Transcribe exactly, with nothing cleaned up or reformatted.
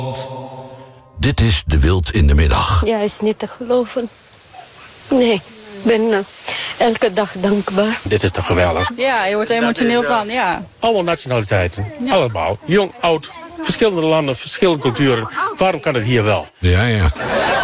Dit is De Wild in de Middag. Ja, is niet te geloven. Nee, ik ben uh, elke dag dankbaar. Dit is toch geweldig? Ja, je wordt er emotioneel van, ja. Allemaal nationaliteiten, ja. Allemaal. Jong, oud, verschillende landen, verschillende culturen. Waarom kan het hier wel? Ja, ja.